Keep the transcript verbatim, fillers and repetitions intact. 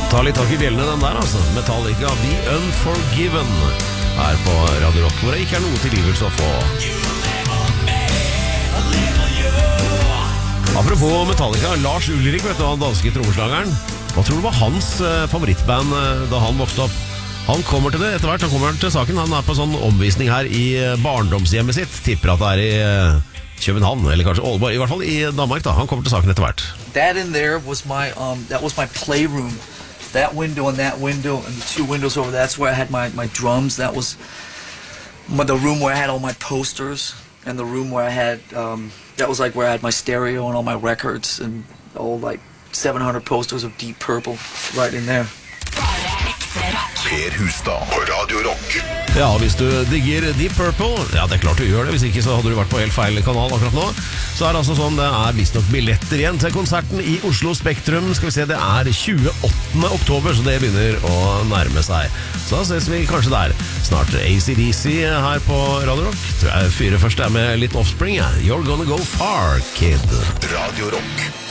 Ta litt tak i bjellene den der, altså. Metallica, The Unforgiven, her på Radio Rock, hvor det ikke er noe tilgivelse å få. Apropos Metallica, Lars Ulrik, vet du, han danske trommeslageren. Hva tror du var hans eh, favorittband eh, da han vokste opp? Han kommer til det etter hvert, han kommer til saken. Han er på sånn omvisning her i eh, barndomshjemmet sitt. Tipper at det er i eh, København, eller kanskje Aalborg, i hvert fall i Danmark da. Han kommer til saken etter hvert. That in there was my, um, that was my playroom. That window and that window and the two windows over there, that's where I had my, my drums. That was my, the room where I had all my posters. And the room where I had, um, that was like where I had my stereo and all my records and all like seven hundred posters of Deep Purple right in there. Per Husstad på Radio Rock. Ja, hvis du digger Deep Purple, ja, det er klart du gjør det. Hvis ikke så hadde du vært på helt feil kanal akkurat nå. Så er det altså sånn, det er visst nok billetter igjen til konserten i Oslo Spektrum. Skal vi se, det er tjueåttende oktober, så det begynner å nærme seg. Så da ses vi kanskje der. Snart A C D C her på Radio Rock. Tror jeg fyrer først er med litt Offspring, ja. You're gonna go far, kid. Radio Rock.